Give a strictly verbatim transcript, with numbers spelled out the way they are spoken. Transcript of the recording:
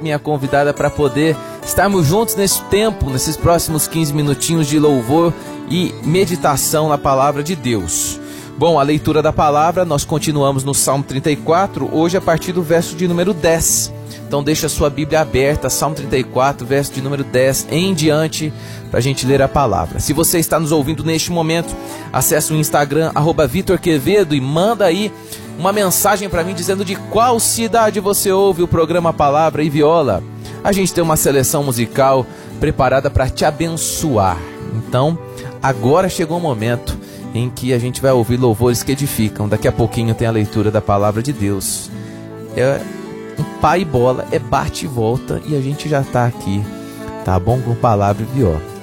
minha convidada, para poder estarmos juntos nesse tempo, nesses próximos quinze minutinhos de louvor e meditação na palavra de Deus. Bom, a leitura da palavra, nós continuamos no Salmo trinta e quatro, hoje a partir do verso de número dez. Então deixa a sua Bíblia aberta, Salmo trinta e quatro, verso de número dez em diante, para a gente ler a palavra. Se você está nos ouvindo neste momento, acesse o Instagram, arroba Vitor Quevedo, e manda aí uma mensagem para mim dizendo de qual cidade você ouve o programa Palavra e Viola. A gente tem uma seleção musical preparada para te abençoar. Então, agora chegou o momento em que a gente vai ouvir louvores que edificam. Daqui a pouquinho tem a leitura da palavra de Deus. É um pai e bola, é bate e volta, e a gente já está aqui, tá bom? Com Palavra e Viola.